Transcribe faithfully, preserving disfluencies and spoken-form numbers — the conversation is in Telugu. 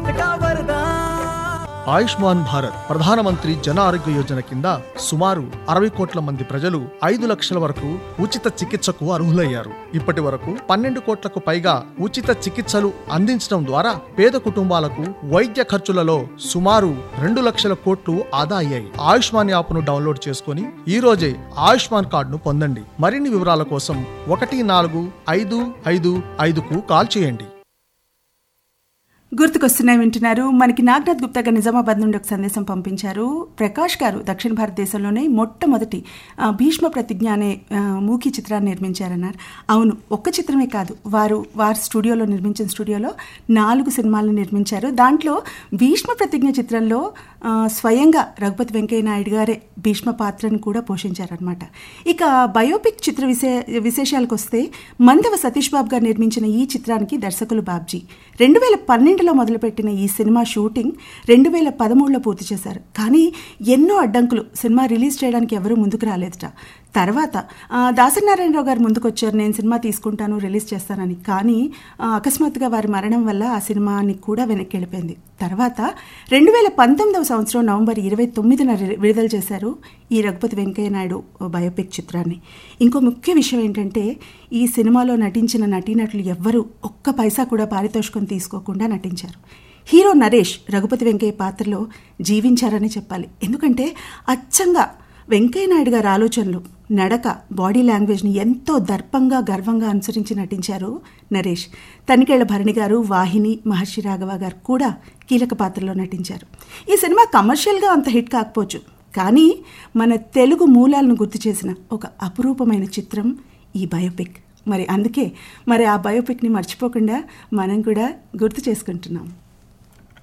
ఆయుష్మాన్ భారత్ ప్రధానమంత్రి జన ఆరోగ్య యోజన కింద సుమారు అరవై కోట్ల మంది ప్రజలు ఐదు లక్షల వరకు ఉచిత చికిత్సకు అర్హులయ్యారు. ఇప్పటి వరకు పన్నెండు కోట్లకు పైగా ఉచిత చికిత్సలు అందించడం ద్వారా పేద కుటుంబాలకు వైద్య ఖర్చులలో సుమారు రెండు లక్షల కోట్లు ఆదా అయ్యాయి. ఆయుష్మాన్ యాప్ను డౌన్లోడ్ చేసుకుని ఈ రోజే ఆయుష్మాన్ కార్డును పొందండి. మరిన్ని వివరాల కోసం ఒకటి నాలుగు ఐదు ఐదు ఐదుకు కాల్ చేయండి. గుర్తుకొస్తున్నాయి వింటున్నారు. మనకి నాగనాథ్ గుప్తా గారు నిజామాబాద్ నుండి ఒక సందేశం పంపించారు. ప్రకాష్ గారు దక్షిణ భారతదేశంలోనే మొట్టమొదటి భీష్మ ప్రతిజ్ఞ అనే మూకీ చిత్రాన్ని నిర్మించారన్నారు. అవును, ఒక్క చిత్రమే కాదు, వారు వారి స్టూడియోలో నిర్మించిన స్టూడియోలో నాలుగు సినిమాలను నిర్మించారు. దాంట్లో భీష్మ ప్రతిజ్ఞ చిత్రంలో స్వయంగా రఘుపతి వెంకయ్య నాయుడు గారే భీష్మ పాత్రను కూడా పోషించారనమాట. ఇక బయోపిక్ చిత్ర విశే విశేషాలకు వస్తే మందవ సతీష్ బాబు గారు నిర్మించిన ఈ చిత్రానికి దర్శకులు బాబ్జీ. రెండు వేల పన్నెండులో మొదలుపెట్టిన ఈ సినిమా షూటింగ్ రెండు వేల పదమూడులో పూర్తి చేశారు. కానీ ఎన్నో అడ్డంకులు, సినిమా రిలీజ్ చేయడానికి ఎవరూ ముందుకు రాలేదట. తర్వాత దాసనారాయణరావు గారు ముందుకు వచ్చారు, నేను సినిమా తీసుకుంటాను, రిలీజ్ చేస్తానని. కానీ అకస్మాత్తుగా వారి మరణం వల్ల ఆ సినిమాని కూడా వెనక్కి వెళ్ళిపోయింది. తర్వాత రెండు వేల పంతొమ్మిదవ సంవత్సరం నవంబర్ ఇరవై తొమ్మిదిన విడుదల చేశారు ఈ రఘుపతి వెంకయ్య నాయుడు బయోపిక్ చిత్రాన్ని. ఇంకో ముఖ్య విషయం ఏంటంటే ఈ సినిమాలో నటించిన నటీనటులు ఎవ్వరూ ఒక్క పైసా కూడా పారితోషికం తీసుకోకుండా నటించారు. హీరో నరేష్ రఘుపతి వెంకయ్య పాత్రలో జీవించారని చెప్పాలి. ఎందుకంటే అచ్చంగా వెంకయ్య నాయుడు గారి ఆలోచనలు, నడక, బాడీ లాంగ్వేజ్ని ఎంతో దర్పంగా గర్వంగా అనుసరించి నటించారు నరేష్. తనికేళ్ల భరణి గారు, వాహిని, మహర్షి రాఘవ గారు కూడా కీలక పాత్రలో నటించారు. ఈ సినిమా కమర్షియల్గా అంత హిట్ కాకపోవచ్చు, కానీ మన తెలుగు మూలాలను గుర్తు చేసిన ఒక అపురూపమైన చిత్రం ఈ బయోపిక్. మరి అందుకే మరి ఆ బయోపిక్ని మర్చిపోకుండా మనం కూడా గుర్తు చేసుకుంటున్నాం.